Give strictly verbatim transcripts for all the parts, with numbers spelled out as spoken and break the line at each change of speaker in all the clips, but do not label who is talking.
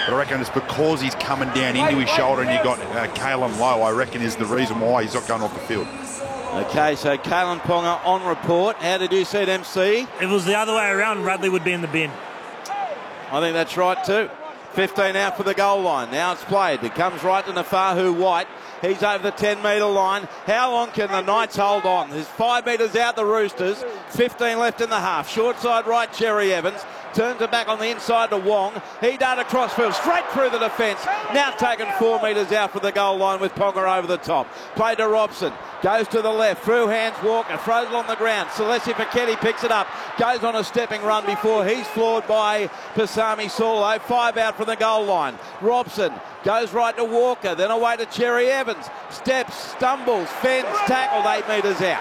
But I reckon it's because he's coming down into his shoulder and you got uh, Kalyn low, I reckon is the reason why he's not going off the field.
Okay, so Kalyn Ponga on report. How did you see it, M C?
If it was the other way around, Radley would be in the bin.
I think that's right too. fifteen out for the goal line. Now it's played. It comes right to Nafahu White. He's over the ten metre line. How long can the Knights hold on? There's five metres out the Roosters. fifteen left in the half. Short side right, Cherry Evans. Turns it back on the inside to Wong. He darted across field, straight through the defence. Now taken four metres out for the goal line with Ponga over the top. Played to Robson. Goes to the left. Through hands Walker. Throws it on the ground. Celestia Paquetti picks it up. Goes on a stepping run before he's floored by Pasami Saulo. Five out from the goal line. Robson goes right to Walker. Then away to Cherry Evans. Steps, stumbles, fends, tackled eight metres out.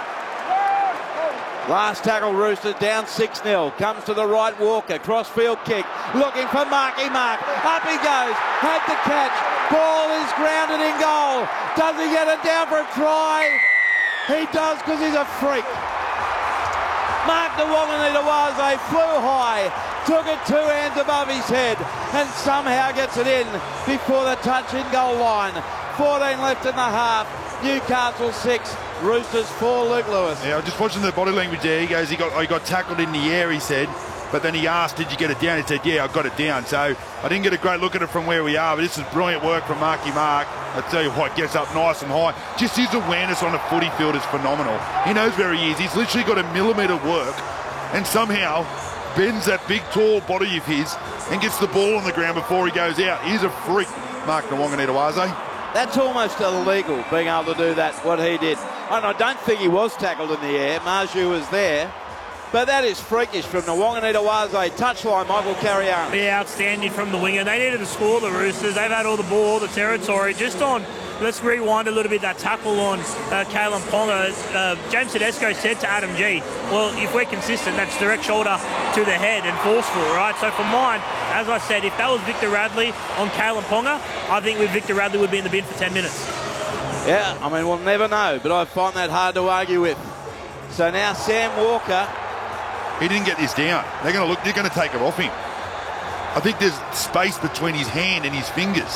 Last tackle, Roosters down six nil. Comes to the right, Walker. Crossfield kick. Looking for Marky Mark. Up he goes. Had the catch. Ball is grounded in goal. Does he get it down for a try? He does, because he's a freak. Mark the Wanganita-Waze flew high. Took it two hands above his head and somehow gets it in before the touch in goal line. fourteen left in the half. Newcastle six, Roosters four. Luke Lewis.
Yeah, I was just watching the body language there. He goes, he got, I got tackled in the air, he said. But then he asked, did you get it down? He said, yeah, I got it down. So I didn't get a great look at it from where we are, but this is brilliant work from Marky Mark. I tell you what, gets up nice and high. Just his awareness on a footy field is phenomenal. He knows where he is. He's literally got a millimetre work and somehow bends that big, tall body of his and gets the ball on the ground before he goes out. He's a freak, Mark Wanganita-Waze.
That's almost illegal, being able to do that, what he did. And I don't think he was tackled in the air. Marju was there. But that is freakish from the Wanganita-Waze touchline, Michael Carrion.
Yeah, outstanding from the winger. They needed to score, the Roosters. They've had all the ball, the territory. Just on, let's rewind a little bit, that tackle on uh, Kalyn Ponga. Uh, James Tedesco said to Adam G, well, if we're consistent, that's direct shoulder to the head and forceful, right? So for mine, as I said, if that was Victor Radley on Kalyn Ponga, I think with Victor Radley would be in the bin for ten minutes.
Yeah, I mean, we'll never know, but I find that hard to argue with. So now Sam Walker.
He didn't get this down. They're going to look. They're going to take it off him. I think there's space between his hand and his fingers.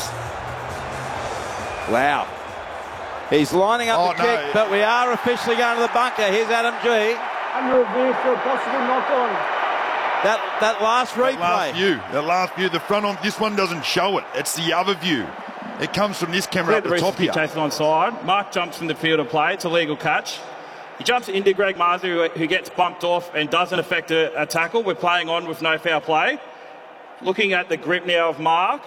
Wow. He's lining up
oh,
the
no.
kick, but we are officially going to the bunker. Here's Adam G.
And review for a possible knock-on.
That that last replay.
That last view. That last view. The front on this one doesn't show it. It's the other view. It comes from this camera up the, the top here.
Chasing on side. Mark jumps from the field of play. It's a legal catch. He jumps into Greg Marzhew, who gets bumped off and doesn't affect a, a tackle. We're playing on with no foul play. Looking at the grip now of Mark.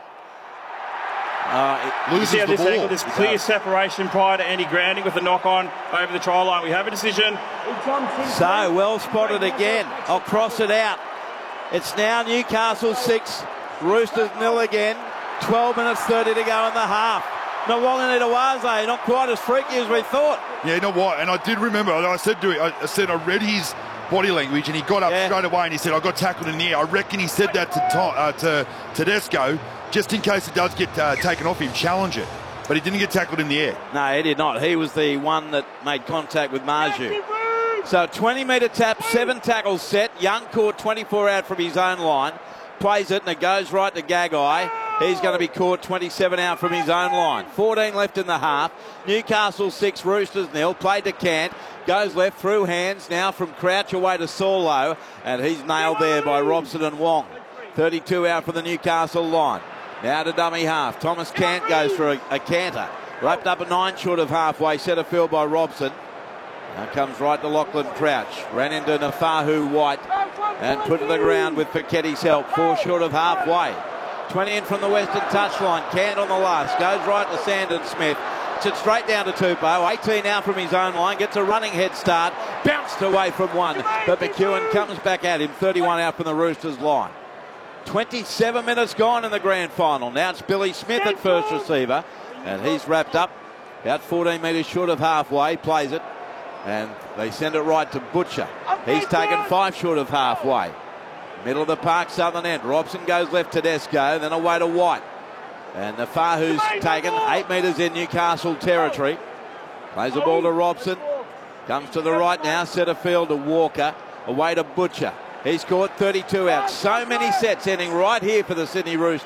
Uh,
it loses the
this
ball.
Angle, there's clear separation prior to any grounding with the knock-on over the try line. We have a decision.
So, well spotted again. I'll cross it out. It's now Newcastle six, Roosters nil again. twelve minutes thirty to go in the half. Wanganita-Waze, not quite as freaky as we thought.
Yeah, you know what? And I did remember, I said to him, I said I read his body language and he got up yeah. straight away and he said, I got tackled in the air. I reckon he said that to, uh, to Tedesco, just in case it does get uh, taken off him, challenge it. But he didn't get tackled in the air.
No, he did not. He was the one that made contact with Marju. So twenty metre tap, seven tackles set. Young caught twenty-four out from his own line. Plays it and it goes right to Gagai. He's going to be caught twenty-seven out from his own line. fourteen left in the half. Newcastle six, Roosters nil. Played to Cant. Goes left through hands now from Crouch away to Saulo. And he's nailed there by Robson and Wong. thirty-two out from the Newcastle line. Now to dummy half. Thomas Cant goes for a, a canter. Wrapped up a nine short of halfway. Set a field by Robson. Now comes right to Lachlan Crouch. Ran into Nafahu White. And put to the ground with Paquetti's help. Four short of halfway. twenty in from the western touchline. Cant on the last. Goes right to Sandon Smith. Sits straight down to Tupou. eighteen out from his own line. Gets a running head start. Bounced away from one. But McEwen comes back at him. thirty-one out from the Roosters line. twenty-seven minutes gone in the grand final. Now it's Billy Smith at first receiver. And he's wrapped up. About fourteen metres short of halfway. Plays it. And they send it right to Butcher. He's taken five short of halfway. Middle of the park, southern end. Robson goes left to Tedesco, then away to White. And Nafahu's taken eight metres in Newcastle territory. Plays the ball to Robson. Comes to the right now, centre field to Walker. Away to Butcher. He's caught thirty-two out. So many sets ending right here for the Sydney Roosters.